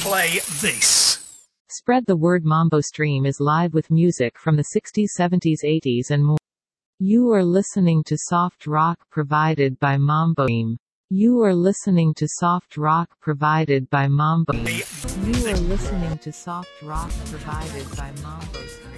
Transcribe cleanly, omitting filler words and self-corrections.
play this. Spread the word. Mambo Stream is live with music from the 60s, 70s, 80s and more. You are listening to soft rock provided by Mambo Stream. You are listening to soft rock provided by Mambo Stream. You are listening to soft rock provided by Mambo Stream.